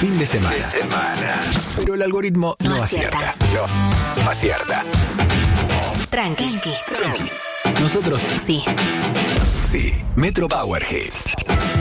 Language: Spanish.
fin de semana. Pero el algoritmo no acierta. No acierta. Tranqui. Nosotros Sí. sí. Metro Power Hits.